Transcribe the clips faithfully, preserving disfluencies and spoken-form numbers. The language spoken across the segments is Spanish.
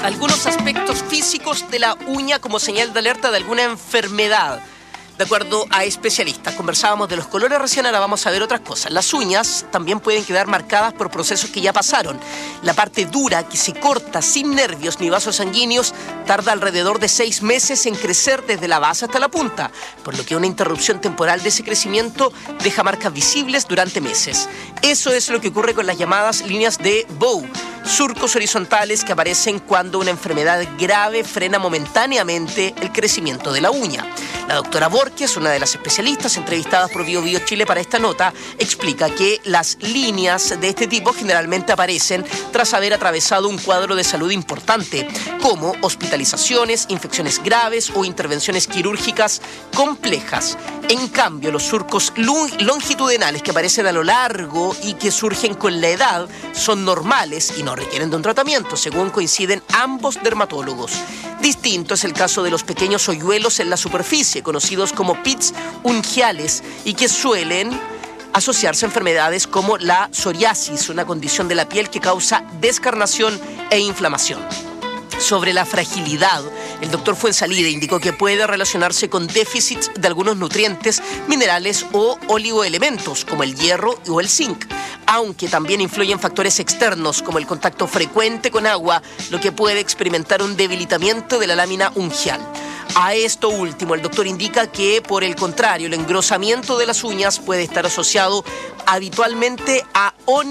algunos aspectos físicos de la uña como señal de alerta de alguna enfermedad. De acuerdo a especialistas, conversábamos de los colores recién, ahora vamos a ver otras cosas. Las uñas también pueden quedar marcadas por procesos que ya pasaron. La parte dura, que se corta sin nervios ni vasos sanguíneos, tarda alrededor de seis meses en crecer desde la base hasta la punta, por lo que una interrupción temporal de ese crecimiento deja marcas visibles durante meses. Eso es lo que ocurre con las llamadas líneas de Bow, surcos horizontales que aparecen cuando una enfermedad grave frena momentáneamente el crecimiento de la uña. La doctora Borges, una de las especialistas entrevistadas por Bio Bio Chile para esta nota, explica que las líneas de este tipo generalmente aparecen tras haber atravesado un cuadro de salud importante, como hospitalizaciones, infecciones graves o intervenciones quirúrgicas complejas. En cambio, los surcos longitudinales que aparecen a lo largo y que surgen con la edad son normales y no requieren de un tratamiento, según coinciden ambos dermatólogos. Distinto es el caso de los pequeños hoyuelos en la superficie, conocidos como pits ungiales, y que suelen asociarse a enfermedades como la psoriasis, una condición de la piel que causa descarnación e inflamación. Sobre la fragilidad, el doctor Fuenzalida indicó que puede relacionarse con déficits de algunos nutrientes, minerales o oligoelementos, como el hierro o el zinc, aunque también influyen factores externos, como el contacto frecuente con agua, lo que puede experimentar un debilitamiento de la lámina ungial. A esto último, el doctor indica que, por el contrario, el engrosamiento de las uñas puede estar asociado habitualmente a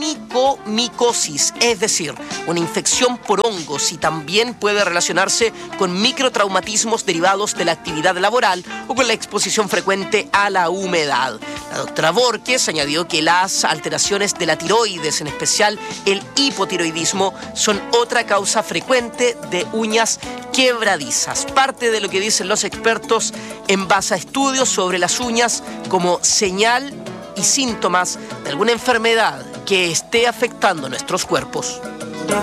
onicomicosis, es decir, una infección por hongos, y también puede relacionarse con microtraumatismos derivados de la actividad laboral o con la exposición frecuente a la humedad. La doctora Borges añadió que las alteraciones de la tiroides, en especial el hipotiroidismo, son otra causa frecuente de uñas quebradizas. Parte de lo que dicen los expertos en base a estudios sobre las uñas como señal y síntomas de alguna enfermedad que esté afectando nuestros cuerpos.